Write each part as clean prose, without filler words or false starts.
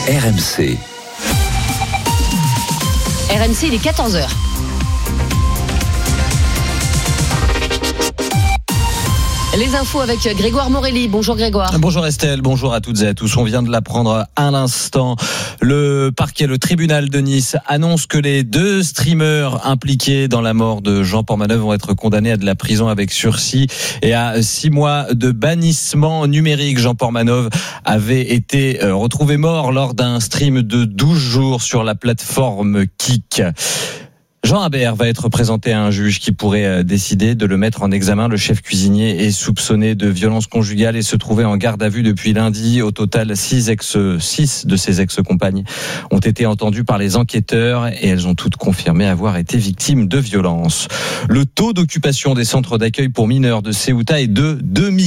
RMC. RMC, il est 14h. Les infos avec Grégoire Morelli. Bonjour Grégoire. Bonjour Estelle, bonjour à toutes et à tous. On vient de l'apprendre à l'instant. Le parquet, le tribunal de Nice annonce que les 2 streamers impliqués dans la mort de Jean Portmanœuvre vont être condamnés à de la prison avec sursis et à 6 mois de bannissement numérique. Jean Portmanœuvre avait été retrouvé mort lors d'un stream de 12 jours sur la plateforme Kik. Jean Habert va être présenté à un juge qui pourrait décider de le mettre en examen. Le chef cuisinier est soupçonné de violence conjugale et se trouvait en garde à vue depuis lundi. Au total, 6 de ses ex-compagnes ont été entendues par les enquêteurs et elles ont toutes confirmé avoir été victimes de violences. Le taux d'occupation des centres d'accueil pour mineurs de Ceuta est de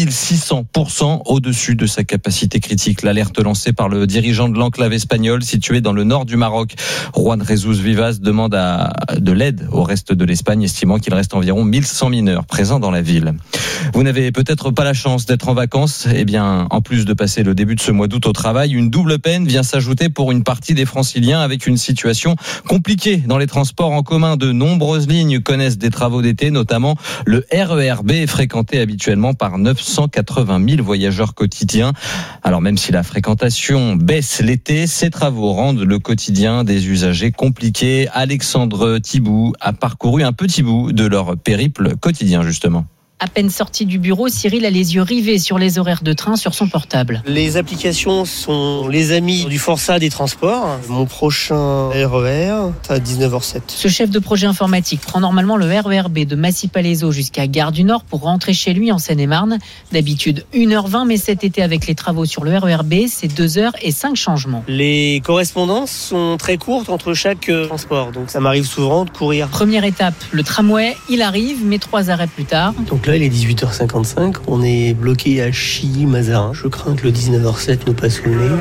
2600% au-dessus de sa capacité critique. L'alerte lancée par le dirigeant de l'enclave espagnole situé dans le nord du Maroc, Juan Jesus Vivas, demande de l'aide au reste de l'Espagne, estimant qu'il reste environ 1100 mineurs présents dans la ville. Vous n'avez peut-être pas la chance d'être en vacances. Eh bien, en plus de passer le début de ce mois d'août au travail, une double peine vient s'ajouter pour une partie des Franciliens avec une situation compliquée dans les transports en commun. De nombreuses lignes connaissent des travaux d'été, notamment le RER-B, fréquenté habituellement par 980 000 voyageurs quotidiens. Alors même si la fréquentation baisse l'été, ces travaux rendent le quotidien des usagers compliqué. Alexandre Thibault a parcouru un petit bout de leur périple quotidien, justement. À peine sorti du bureau, Cyril a les yeux rivés sur les horaires de train sur son portable. Les applications sont les amis du forçat des transports. Mon prochain RER, c'est à 19h07. Ce chef de projet informatique prend normalement le RER-B de Massy-Palaiseau jusqu'à Gare du Nord pour rentrer chez lui en Seine-et-Marne. D'habitude 1h20, mais cet été avec les travaux sur le RER-B, c'est 2h et 5 changements. Les correspondances sont très courtes entre chaque transport, donc ça m'arrive souvent de courir. Première étape, le tramway, il arrive, mais 3 arrêts plus tard. Donc là, il est 18h55, on est bloqué à Chilly-Mazarin. Je crains que le 19h07 nous passe sous le nez.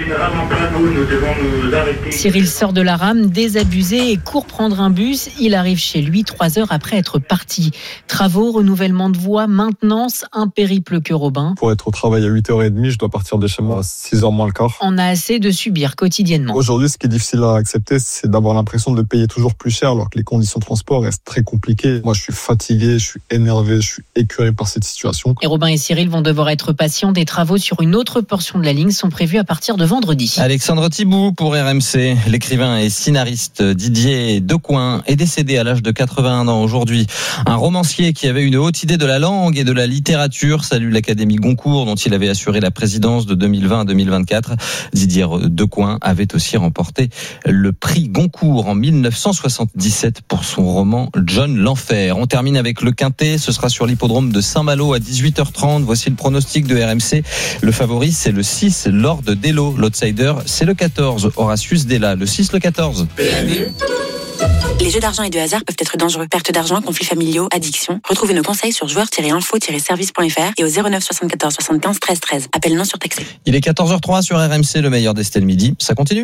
Cyril sort de la rame, désabusé, et court prendre un bus. Il arrive chez lui 3 heures après être parti. Travaux, renouvellement de voies, maintenance, un périple que Robin. Pour être au travail à 8h30, je dois partir de chez moi à 6h moins le quart. On a assez de subir quotidiennement. Aujourd'hui, ce qui est difficile à accepter, c'est d'avoir l'impression de payer toujours plus cher alors que les conditions de transport restent très compliquées. Moi, je suis fatigué, je suis énervé, je suis écœuré par cette situation. Et Robin et Cyril vont devoir être patients. Des travaux sur une autre portion de la ligne sont prévus à partir de vendredi. Alexandre Thibault pour RMC. L'écrivain et scénariste Didier Decoing est décédé à l'âge de 81 ans aujourd'hui. Un romancier qui avait une haute idée de la langue et de la littérature salue l'Académie Goncourt dont il avait assuré la présidence de 2020 à 2024. Didier Decoing avait aussi remporté le prix Goncourt en 1977 pour son roman John l'Enfer. On termine avec le Quintet. Ce sera sur l'hippodrome de Saint-Malo à 18h30. Voici le pronostic de RMC. Le favori, c'est le 6, Lord Dello. L'outsider, c'est le 14, Horatius Della. Le 6, le 14. Les jeux d'argent et de hasard peuvent être dangereux. Perte d'argent, conflits familiaux, addiction. Retrouvez nos conseils sur joueurs-info-service.fr et au 09 74 75 13 13. Appel non surtaxé. Il est 14h03 sur RMC, le meilleur d'Estelle Midi. Ça continue.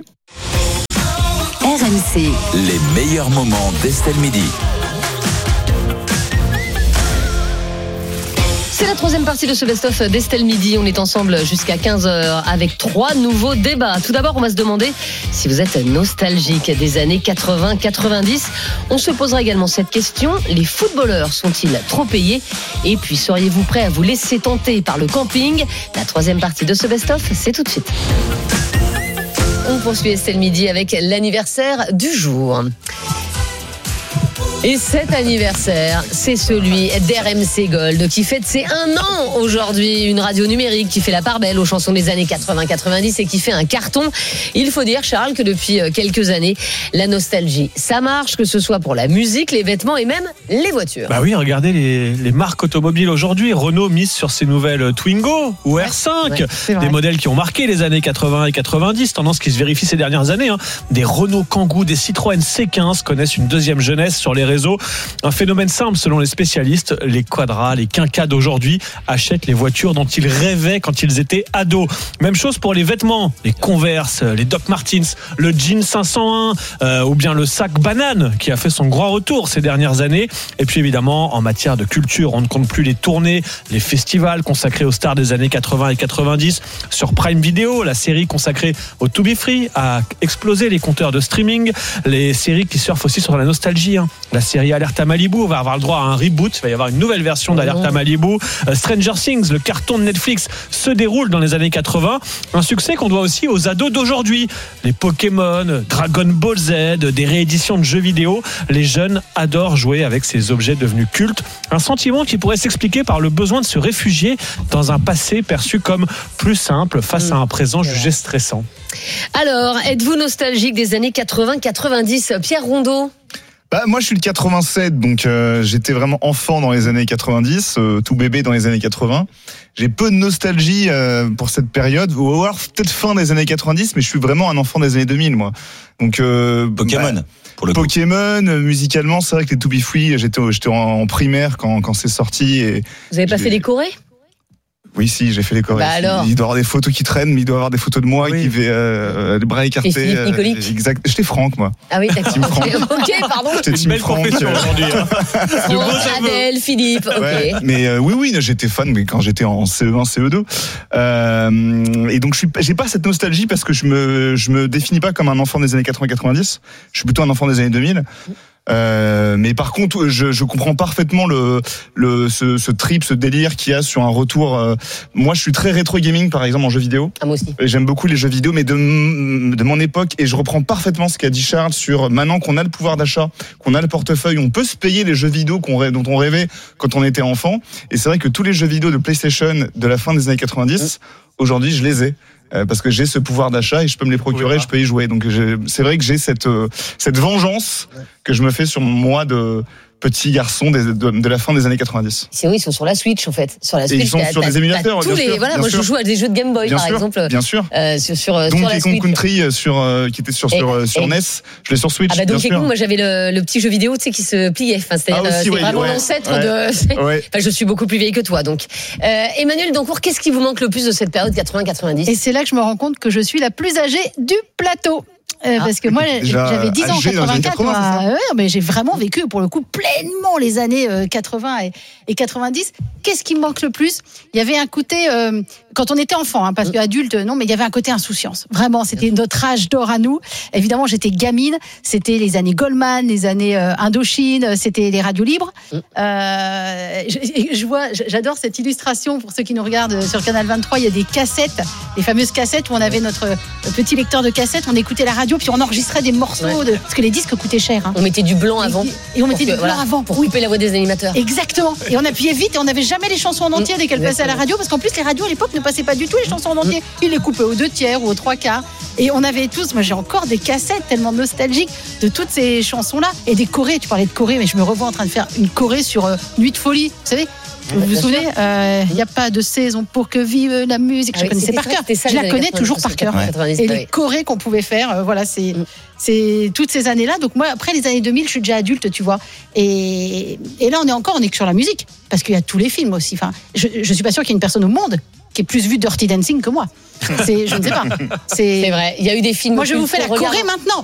RMC, les meilleurs moments d'Estelle Midi. C'est la 3e partie de ce best-of d'Estelle Midi. On est ensemble jusqu'à 15h avec 3 nouveaux débats. Tout d'abord, on va se demander si vous êtes nostalgique des années 80-90. On se posera également cette question. Les footballeurs sont-ils trop payés ? Et puis, seriez-vous prêt à vous laisser tenter par le camping ? La 3e partie de ce best-of, c'est tout de suite. On poursuit Estelle Midi avec l'anniversaire du jour. Et cet anniversaire, c'est celui d'RMC Gold qui fête ses 1 an aujourd'hui. Une radio numérique qui fait la part belle aux chansons des années 80-90 et qui fait un carton. Il faut dire, Charles, que depuis quelques années, la nostalgie, ça marche, que ce soit pour la musique, les vêtements et même les voitures. Bah oui, regardez les marques automobiles aujourd'hui. Renault mise sur ses nouvelles Twingo ou R5. Des modèles qui ont marqué les années 80 et 90. Tendance qui se vérifie ces dernières années. Des Renault Kangoo, des Citroën C15 connaissent une deuxième jeunesse sur les réseaux. Un phénomène simple selon les spécialistes, les quadras, les quinquas d'aujourd'hui achètent les voitures dont ils rêvaient quand ils étaient ados. Même chose pour les vêtements, les Converse, les Doc Martens, le jean 501 ou bien le sac banane qui a fait son grand retour ces dernières années. Et puis évidemment, en matière de culture, on ne compte plus les tournées, les festivals consacrés aux stars des années 80 et 90. Sur Prime Video, la série consacrée au To Be Free a explosé les compteurs de streaming. Les séries qui surfent aussi sur la nostalgie. La série Alerte à Malibu va avoir le droit à un reboot. Il va y avoir une nouvelle version d'Alerte à Malibu. Stranger Things, le carton de Netflix, se déroule dans les années 80. Un succès qu'on doit aussi aux ados d'aujourd'hui. Les Pokémon, Dragon Ball Z, des rééditions de jeux vidéo. Les jeunes adorent jouer avec ces objets devenus cultes. Un sentiment qui pourrait s'expliquer par le besoin de se réfugier dans un passé perçu comme plus simple face à un présent jugé stressant. Alors, êtes-vous nostalgique des années 80-90 ? Pierre Rondeau ? Moi je suis de 87, donc j'étais vraiment enfant dans les années 90, tout bébé dans les années 80. J'ai peu de nostalgie pour cette période, ou alors peut-être fin des années 90, mais je suis vraiment un enfant des années 2000 moi. Donc Pokémon. Pour le Pokémon, musicalement, c'est vrai que les To Be Free, j'étais en primaire quand c'est sorti. Et vous avez pas fait les Corées ? Oui, si, j'ai fait les Corées. Alors. Il doit y avoir des photos qui traînent, mais il doit y avoir des photos de moi qui fait les bras écartés. Et Philippe Nicolic. Exact. J'étais Franck, moi. Ah oui, d'accord. Team Franck. Ok, pardon. J'étais Team Belle Franck. profession aujourd'hui. Adèle, Philippe, ok. Ouais, mais oui, j'étais fan, mais quand j'étais en CE1, CE2. Et donc, j'ai pas cette nostalgie parce que je me définis pas comme un enfant des années 80-90. Je suis plutôt un enfant des années 2000. Mais par contre, je comprends parfaitement ce trip, ce délire qu'il y a sur un retour. Moi, je suis très rétro gaming, par exemple, en jeux vidéo. Ah, moi aussi. Et j'aime beaucoup les jeux vidéo, mais de mon époque. Et je reprends parfaitement ce qu'a dit Charles sur maintenant qu'on a le pouvoir d'achat, qu'on a le portefeuille, on peut se payer les jeux vidéo dont on rêvait quand on était enfant. Et c'est vrai que tous les jeux vidéo de PlayStation de la fin des années 90, aujourd'hui, je les ai. Parce que j'ai ce pouvoir d'achat et je peux me les procurer, je peux y jouer. Donc c'est vrai que j'ai cette vengeance que je me fais sur moi de petit garçon de la fin des années 90. Sinon, ils sont sur la Switch, en fait. Sur la Switch, ils sont sur des émulateurs, tous les, voilà, moi, je joue à des jeux de Game Boy, par exemple. Bien sûr. Sur Donkey la Kong Switch. Country qui était sur NES, je l'ai sur Switch. Ah bah Donkey bien Kong, sûr. moi j'avais le petit jeu vidéo, tu sais, qui se pliait. Enfin, c'était vraiment l'ancêtre de. Ouais. Enfin, je suis beaucoup plus vieille que toi, donc. Emmanuel Dancourt, qu'est-ce qui vous manque le plus de cette période 80-90 ? Et c'est là que je me rends compte que je suis la plus âgée du plateau. Parce que moi, j'avais 10 ans en 84, mais j'ai vraiment vécu, pour le coup, pleinement les années 80 et 90. Qu'est-ce qui me manque le plus ? Il y avait un côté, quand on était enfant, parce qu'adulte, non, mais il y avait un côté insouciance. Vraiment, c'était notre âge d'or à nous. Évidemment, j'étais gamine. C'était les années Goldman, les années Indochine, c'était les radios libres. J'adore cette illustration pour ceux qui nous regardent sur Canal 23. Il y a des cassettes, les fameuses cassettes où on avait notre petit lecteur de cassettes. On écoutait la radio, puis on enregistrait des morceaux parce que les disques coûtaient cher. On mettait du blanc avant. Et on mettait du blanc avant pour couper la voix des animateurs. Exactement. Et on appuyait vite et on n'avait jamais les chansons en entier dès qu'elles passaient à la radio, parce qu'en plus les radios à l'époque ne passaient pas du tout les chansons en entier. Ils les coupaient aux 2/3 ou aux 3/4. Et on avait tous, moi j'ai encore des cassettes tellement nostalgiques de toutes ces chansons-là. Et des chorés, tu parlais de chorés, mais je me revois en train de faire une choré sur Nuit de folie. Vous savez, vous vous souvenez, il n'y a pas de saison pour que vive la musique. Je connaissais par cœur. Je la connais toujours par cœur. Et les chorés qu'on pouvait faire, voilà, c'est toutes ces années-là. Donc moi, après les années 2000, je suis déjà adulte, tu vois. Et là, on est que sur la musique, parce qu'il y a tous les films aussi. Enfin, je suis pas sûre qu'il y ait une personne au monde qui ait plus vu Dirty Dancing que moi. Je ne sais pas. C'est vrai. Il y a eu des films. Moi, je vous fais la choré maintenant.